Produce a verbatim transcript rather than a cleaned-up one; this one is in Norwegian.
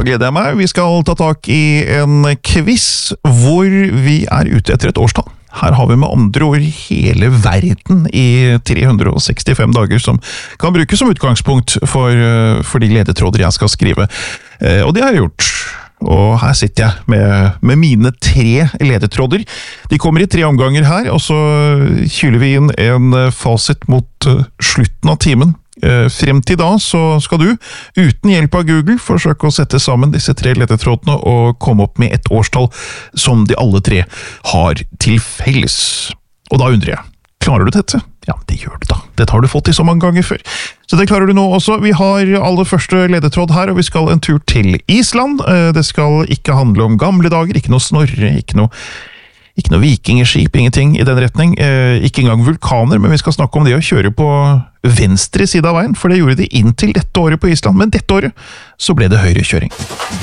gleder jeg meg. Vi skal ta tak i en quiz hvor vi er ute etter et årstall. Her har vi med andre ord hele verden i tre hundre sekstifem dager som kan brukes som utgangspunkt for, for de ledetråder jeg skal skrive. Og det har jeg gjort. Og her sitter jeg med, med mine tre ledetråder. De kommer i tre omganger her, og så kyler vi inn en fasit mot slutten av timen. Frem til da så skal du, uten hjelp av Google, forsøke å sette sammen disse tre ledetrådene og komme opp med et årstall som de alle tre har til felles. Og da undrer jeg, klarer du dette? Ja, det gjør du da. Dette har du fått i så mange ganger før. Så det klarer du nå også. Vi har aller første ledetråd her, og vi skal en tur til Island. Det skal ikke handle om gamle dager, ikke noe Snorre, ikke noe Ikke noe vikingeskip, ingenting i den retning. Eh, ikke engang vulkaner, men vi skal snakke om det å kjøre på venstre side av veien, for det gjorde de inntil dette året på Island. Men dette året så ble det høyrekjøring.